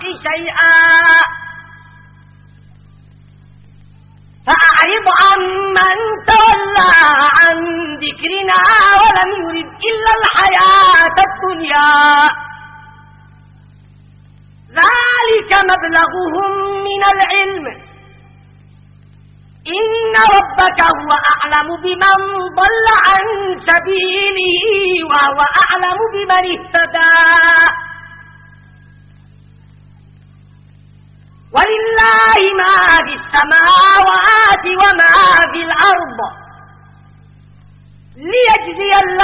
شيئا فأعرض عمن تولى عن ذكرنا ولم يرد إلا الحياة الدنيا ذلك مبلغهم من العلم إن ربك هو أعلم بمن ضل عن سبيله وهو أعلم بمن اهتدى ولله ما في السماوات وما في الأرض ليجزي الله